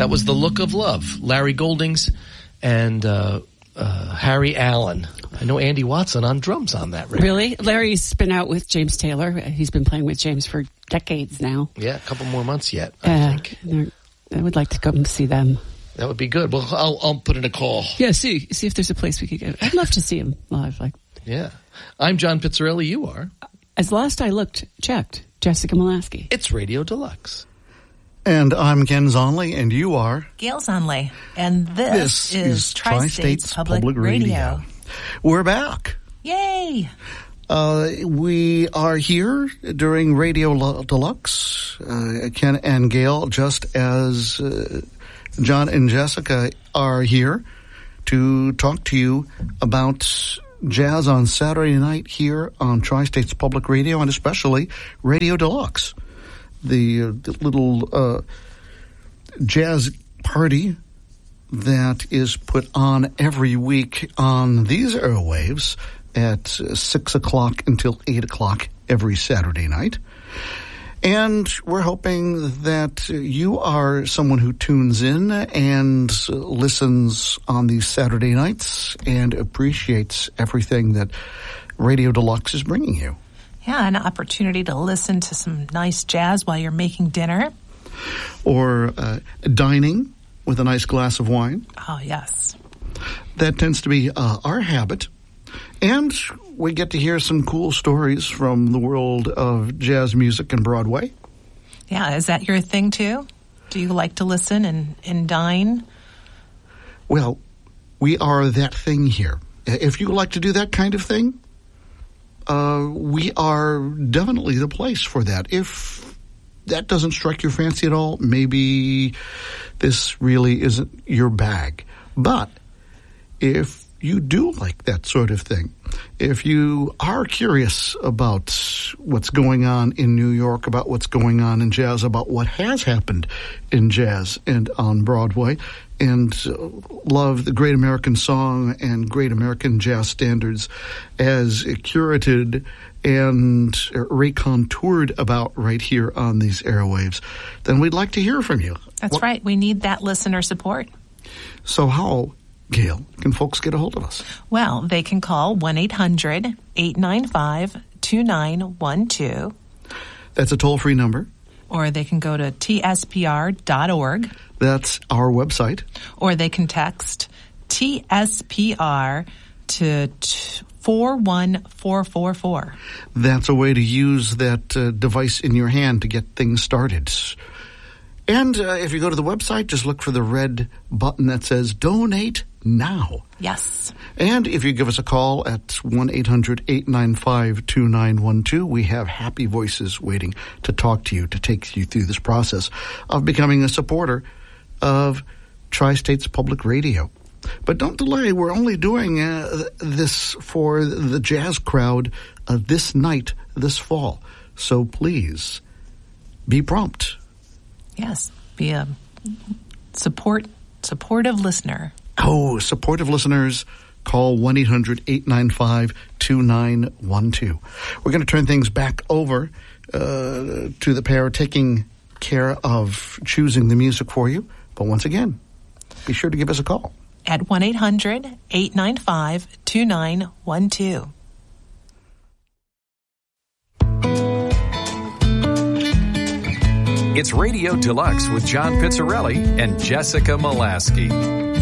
That was The Look of Love, Larry Goldings and Harry Allen. I know Andy Watson on drums on that record. Really? Larry's been out with James Taylor. He's been playing with James for decades now. Yeah, a couple more months yet, I think. I would like to come see them. That would be good. Well, I'll put in a call. Yeah, see if there's a place we could go. I'd love to see him live. Yeah. I'm John Pizzarelli. You are? As last I checked, Jessica Molaski. It's Radio Deluxe. And I'm Ken Zonley, and you are? Gail Zonley. And this is Tri-States Public Radio. We're back. Yay! We are here during Radio Deluxe, Ken and Gail, just as John and Jessica are here to talk to you about jazz on Saturday night here on Tri-States Public Radio, and especially Radio Deluxe, the little jazz party that is put on every week on these airwaves at 6 o'clock until 8 o'clock every Saturday night. And we're hoping that you are someone who tunes in and listens on these Saturday nights and appreciates everything that Radio Deluxe is bringing you. Yeah, an opportunity to listen to some nice jazz while you're making dinner. Or dining with a nice glass of wine. Oh, yes. That tends to be our habit. And we get to hear some cool stories from the world of jazz music and Broadway. Yeah, is that your thing too? Do you like to listen and dine? Well, we are that thing here. If you like to do that kind of thing, we are definitely the place for that. If that doesn't strike your fancy at all, maybe this really isn't your bag. But if you do like that sort of thing, if you are curious about what's going on in New York, about what's going on in jazz, about what has happened in jazz and on Broadway, and love the Great American Song and Great American Jazz Standards as curated and recontoured about right here on these airwaves, then we'd like to hear from you. That's right. We need that listener support. So how, Gail, can folks get a hold of us? Well, they can call 1-800-895-2912. That's a toll-free number. Or they can go to tspr.org. That's our website. Or they can text TSPR to 41444. That's a way to use that device in your hand to get things started. And if you go to the website, just look for the red button that says Donate Now. Yes. And if you give us a call at 1-800-895-2912, we have happy voices waiting to talk to you, to take you through this process of becoming a supporter of Tri-States Public Radio. But don't delay. We're only doing this for the jazz crowd this night, this fall. So please be prompt. Yes, be a supportive listener. Oh, supportive listeners, call 1-800-895-2912. We're going to turn things back over to the pair taking care of choosing the music for you. But once again, be sure to give us a call. At 1-800-895-2912. It's Radio Deluxe with John Pizzarelli and Jessica Molaski.